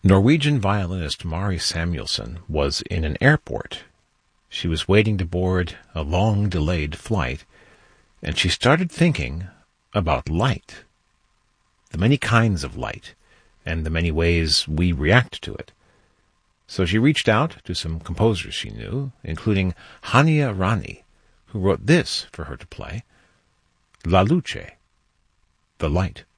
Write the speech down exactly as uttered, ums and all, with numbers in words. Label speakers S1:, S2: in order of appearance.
S1: Norwegian violinist Mari Samuelson was in an airport. She was waiting to board a long-delayed flight, and she started thinking about light. The many kinds of light, and the many ways we react to it. So she reached out to some composers she knew, including Hania Rani, who wrote this for her to play, La Luce, the light.